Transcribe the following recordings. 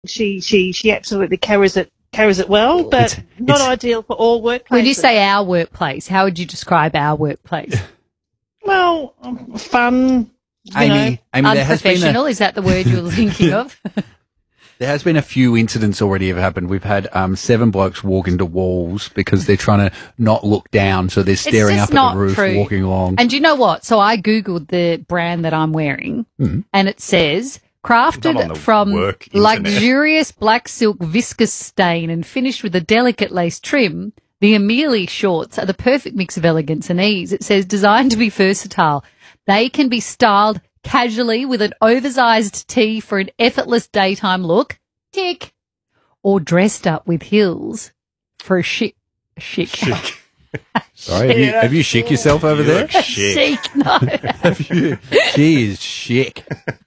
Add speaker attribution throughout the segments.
Speaker 1: She absolutely carries it well, but not ideal for all workplaces.
Speaker 2: When you say our workplace, how would you describe our workplace?
Speaker 1: Well, fun.
Speaker 3: Amy,
Speaker 2: unprofessional, is that the word you were thinking of?
Speaker 3: There has been a few incidents already have happened. We've had 7 blokes walk into walls because they're trying to not look down, so they're staring up at the roof, walking along.
Speaker 2: And you know what? So I Googled the brand that I'm wearing, and it says, crafted from luxurious black silk viscose stain and finished with a delicate lace trim, the Amelie shorts are the perfect mix of elegance and ease. It says, designed to be versatile. They can be styled casually with an oversized tee for an effortless daytime look, tick, or dressed up with heels for a chic.
Speaker 3: Sorry, have you chic yourself over there?
Speaker 2: Chic, no.
Speaker 3: She is chic.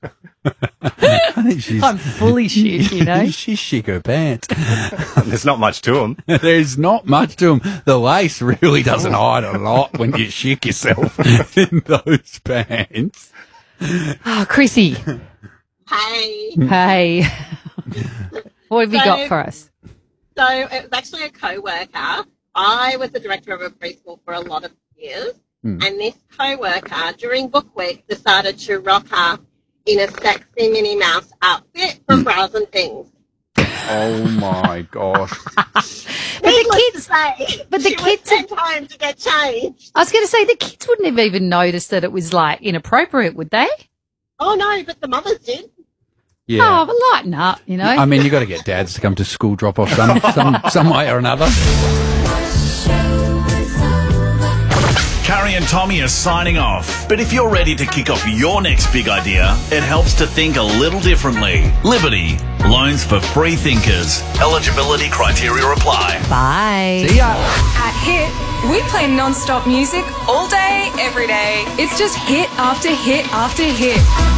Speaker 3: I think
Speaker 2: I'm fully chic, you know.
Speaker 3: She's chic her pants.
Speaker 4: There's not much to them.
Speaker 3: There's not much to them. The lace really doesn't hide a lot when you chic yourself in those pants.
Speaker 2: Oh, Chrissy. Hey. What have you got for us?
Speaker 5: So it was actually a co-worker. I was the director of a preschool for a lot of years, and this co-worker during book week decided to rock up in a sexy Minnie Mouse outfit from Bras and Things.
Speaker 3: Oh my gosh!
Speaker 2: But the kids
Speaker 5: had time to get changed.
Speaker 2: I was going to say the kids wouldn't have even noticed that it was like inappropriate, would they?
Speaker 5: Oh no, but the mothers did.
Speaker 3: Yeah.
Speaker 2: Oh, but lighten up, you know.
Speaker 3: I mean, you got to get dads to come to school drop off some way or another.
Speaker 6: Carrie and Tommy are signing off. But if you're ready to kick off your next big idea, it helps to think a little differently. Liberty. Loans for free thinkers. Eligibility criteria apply.
Speaker 2: Bye.
Speaker 3: See ya.
Speaker 7: At Hit, we play non-stop music all day, every day. It's just hit after hit after hit.